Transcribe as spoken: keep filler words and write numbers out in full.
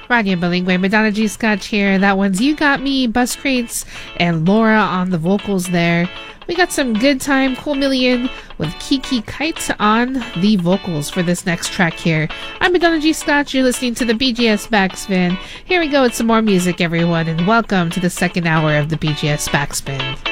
Radio Bilingue, Madonna G. Scotch here. That one's You Got Me, Bus Crates, and Laura on the vocals there. We got some Good Time, Cool Million with Kiki Kite on the vocals for this next track here. I'm Madonna G. Scotch. You're listening to the B G S Backspin. Here we go with some more music, everyone, and welcome to the second hour of the B G S Backspin.